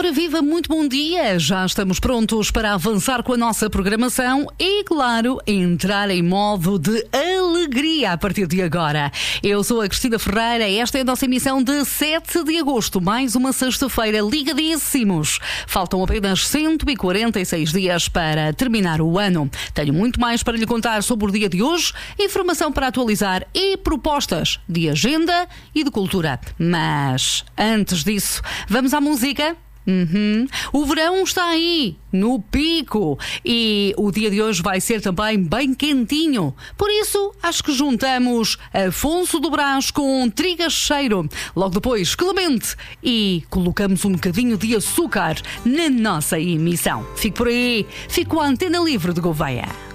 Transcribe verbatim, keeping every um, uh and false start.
Ora viva, muito bom dia! Já estamos prontos para avançar com a nossa programação e, claro, entrar em modo de alegria a partir de agora. Eu sou a Cristina Ferreira, esta é a nossa emissão de sete de agosto, mais uma sexta-feira, ligadíssimos. Faltam apenas cento e quarenta e seis dias para terminar o ano. Tenho muito mais para lhe contar sobre o dia de hoje, informação para atualizar e propostas de agenda e de cultura. Mas, antes disso, vamos à música? Uhum. O verão está aí, no pico, e o dia de hoje vai ser também bem quentinho. Por isso, acho que juntamos Afonso do Brás com Trigacheiro, logo depois Clemente, e colocamos um bocadinho de açúcar na nossa emissão. Fique por aí, fico a Antena Livre de Gouveia.